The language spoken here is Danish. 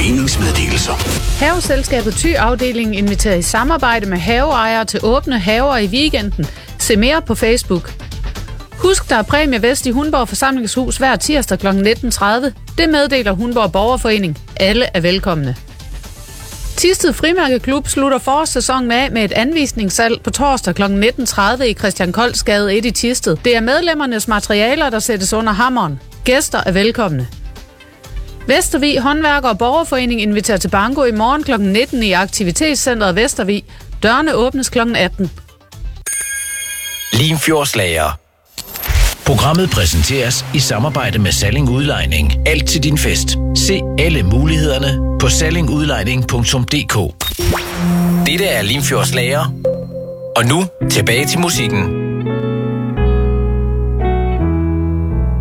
Foreningsmeddelelser. Haveselskabet Thy-afdelingen inviterer i samarbejde med haveejere til åbne haver i weekenden. Se mere på Facebook. Husk, der er præmie Vest i Hundborg Forsamlingshus hver tirsdag kl. 19.30. Det meddeler Hundborg Borgerforening. Alle er velkomne. Thisted Frimærkeklub slutter forårssæsonen af med et anvisningssalg på torsdag kl. 19.30 i Christian Koldsgade 1 i Thisted. Det er medlemmernes materialer, der sættes under hammeren. Gæster er velkomne. Vestervig Håndværker og Borgerforening inviterer til banko i morgen kl. 19 i Aktivitetscentret Vestervig. Dørene åbnes kl. 18. Limfjordslager. Programmet præsenteres i samarbejde med Salling Udlejning. Alt til din fest. Se alle mulighederne på sallingudlejning.dk. Dette er Limfjordslager. Og nu tilbage til musikken.